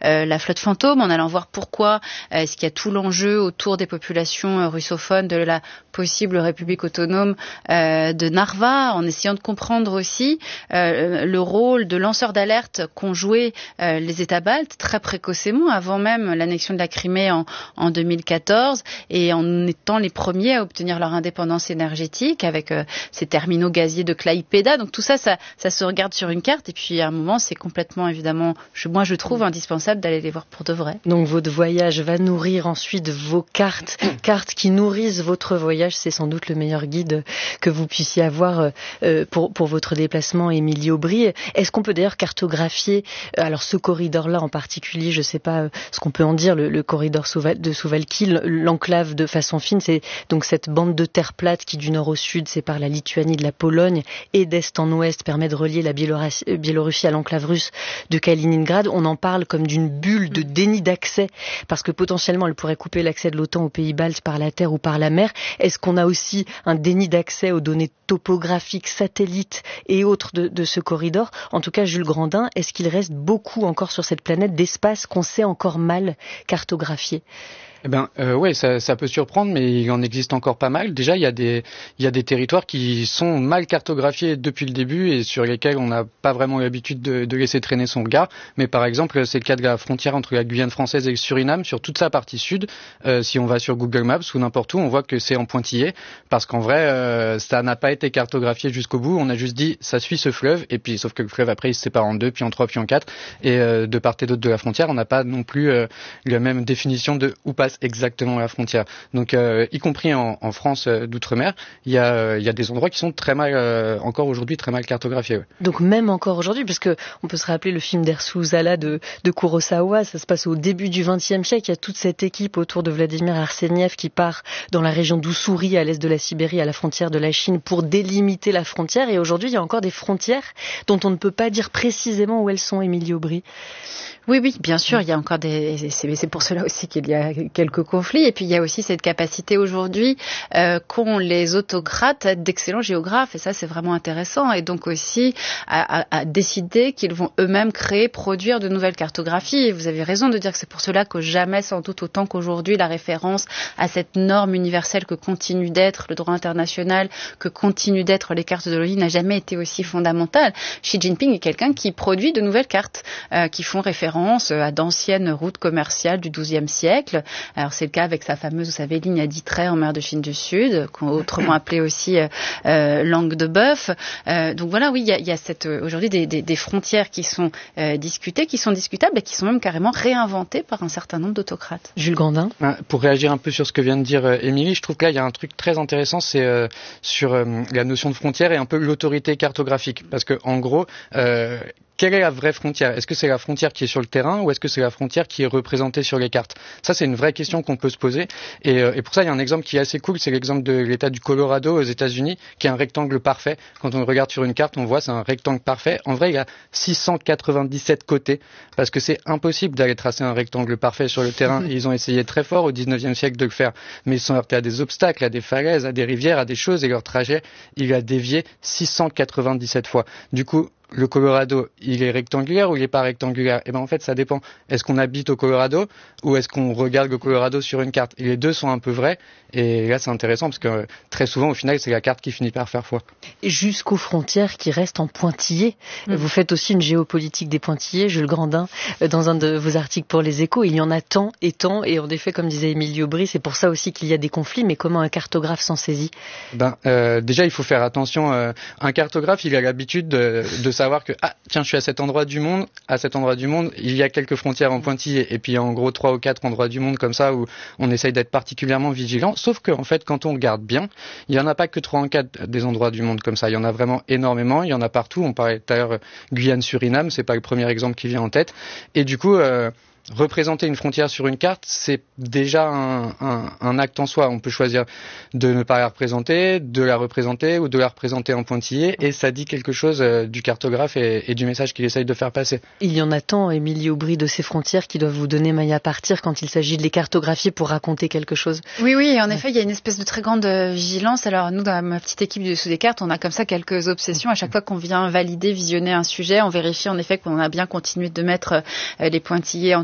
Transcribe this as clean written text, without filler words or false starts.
la flotte fantôme, en allant voir pourquoi est-ce qu'il y a tout l'enjeu autour des populations russophones de la possible République autonome de Narva, en essayant de comprendre aussi le rôle de lanceurs d'alerte qu'ont joué les États baltes très précocement, avant même l'annexion de la Crimée en 2014, et en étant les premiers à obtenir leur indépendance énergétique avec ces terminaux gaziers de Klaipėda. Donc tout ça se regarde sur une carte, et puis à un moment, c'est complètement, évidemment, moi je trouve indispensable d'aller les voir pour de vrai. Donc votre voyage va nourrir ensuite vos cartes qui nourrissent votre voyage. C'est sans doute le meilleur guide que vous puissiez avoir pour votre déplacement, Émilie Aubry. Est-ce qu'on peut d'ailleurs cartographier alors ce corridor-là en particulier, je ne sais pas ce qu'on peut en dire, le corridor de Suwałki, l'enclave de façon fine, c'est donc cette bande de terre plate qui du nord au sud sépare la Lituanie de la Pologne et d'est en ouest permet de relier la Biélorussie à l'enclave russe de Kaliningrad. On en parle comme d'une bulle de déni d'accès parce que potentiellement elle pourrait couper l'accès de l'OTAN aux pays baltes par la terre ou par la mer. Est-ce qu'on a aussi un déni d'accès aux données topographiques, satellites et autres de ce corridor? En tout cas, Jules Grandin, est-ce qu'il reste beaucoup encore sur cette planète d'espace qu'on sait encore mal cartographier? Oui, ça peut surprendre, mais il en existe encore pas mal. Déjà, il y a des territoires qui sont mal cartographiés depuis le début et sur lesquels on n'a pas vraiment l'habitude de laisser traîner son regard. Mais par exemple, c'est le cas de la frontière entre la Guyane française et le Suriname sur toute sa partie sud. Si on va sur Google Maps ou n'importe où, on voit que c'est en pointillé parce qu'en vrai, ça n'a pas été cartographié jusqu'au bout. On a juste dit ça suit ce fleuve et puis sauf que le fleuve après il se sépare en deux, puis en trois, puis en quatre. Et de part et d'autre de la frontière, on n'a pas non plus la même définition de où passe exactement la frontière. Donc, y compris en France d'outre-mer, il y a des endroits qui sont très mal, encore aujourd'hui, très mal cartographiés. Ouais. Donc même encore aujourd'hui, parce que on peut se rappeler le film d'Ersu Uzala de Kurosawa, ça se passe au début du XXe siècle. Il y a toute cette équipe autour de Vladimir Arseniev qui part dans la région d'Ussuri, à l'est de la Sibérie, à la frontière de la Chine, pour délimiter la frontière. Et aujourd'hui, il y a encore des frontières dont on ne peut pas dire précisément où elles sont, Émilie Aubry. Oui, bien sûr, il y a encore c'est pour cela aussi qu'il y a quelques conflits. Et puis il y a aussi cette capacité aujourd'hui qu'ont les autocrates d'excellents géographes, et ça c'est vraiment intéressant. Et donc aussi à décider qu'ils vont eux-mêmes produire de nouvelles cartographies. Et vous avez raison de dire que c'est pour cela que jamais, sans doute autant qu'aujourd'hui, la référence à cette norme universelle que continue d'être le droit international, que continue d'être les cartes de l'ONU n'a jamais été aussi fondamentale. Xi Jinping est quelqu'un qui produit de nouvelles cartes qui font référence à d'anciennes routes commerciales du XIIe siècle. Alors c'est le cas avec sa fameuse, vous savez, ligne à 10 traits en mer de Chine du Sud, autrement appelée aussi langue de bœuf. Donc voilà, oui, il y a aujourd'hui des frontières qui sont discutées, qui sont discutables et qui sont même carrément réinventées par un certain nombre d'autocrates. Jules Grandin. Pour réagir un peu sur ce que vient de dire Émilie, je trouve que là il y a un truc très intéressant, c'est sur la notion de frontière et un peu l'autorité cartographique, parce que en gros quelle est la vraie frontière? Est-ce que c'est la frontière qui est sur le terrain ou est-ce que c'est la frontière qui est représentée sur les cartes? Ça, c'est une vraie question qu'on peut se poser. Et pour ça, il y a un exemple qui est assez cool, c'est l'exemple de l'État du Colorado aux États-Unis, qui est un rectangle parfait. Quand on le regarde sur une carte, on voit c'est un rectangle parfait. En vrai, il a 697 côtés, parce que c'est impossible d'aller tracer un rectangle parfait sur le terrain. Et ils ont essayé très fort au 19e siècle de le faire, mais ils sont heurtés à des obstacles, à des falaises, à des rivières, à des choses, et leur trajet, il a dévié 697 fois. Du coup, le Colorado, il est rectangulaire ou il n'est pas rectangulaire? Eh ben en fait, ça dépend. Est-ce qu'on habite au Colorado ou est-ce qu'on regarde le Colorado sur une carte? Et les deux sont un peu vrais. Et là, c'est intéressant parce que très souvent, au final, c'est la carte qui finit par faire foi. Et jusqu'aux frontières qui restent en pointillés. Vous faites aussi une géopolitique des pointillés, Jules Grandin, dans un de vos articles pour Les Échos. Il y en a tant et tant. Et en effet, comme disait Émilie Aubry, c'est pour ça aussi qu'il y a des conflits. Mais comment un cartographe s'en saisit? Déjà, il faut faire attention. Un cartographe, il a l'habitude de savoir que tiens, je suis à cet endroit du monde, il y a quelques frontières en pointillés, et puis il y a en gros 3 ou 4 endroits du monde comme ça où on essaye d'être particulièrement vigilant, sauf que en fait quand on regarde bien, il y en a pas que 3 ou 4 des endroits du monde comme ça, il y en a vraiment énormément, il y en a partout. On parlait tout à l'heure Guyane-Suriname, c'est pas le premier exemple qui vient en tête, et du coup représenter une frontière sur une carte, c'est déjà un acte en soi. On peut choisir de ne pas la représenter, de la représenter ou de la représenter en pointillé, et ça dit quelque chose du cartographe et du message qu'il essaye de faire passer. Il y en a tant, Émilie Aubry, de ces frontières qui doivent vous donner maille à partir quand il s'agit de les cartographier pour raconter quelque chose. Oui, en effet, il y a une espèce de très grande vigilance. Alors nous, dans ma petite équipe du Dessous des cartes, on a comme ça quelques obsessions. À chaque fois qu'on vient valider, visionner un sujet, on vérifie en effet qu'on a bien continué de mettre les pointillés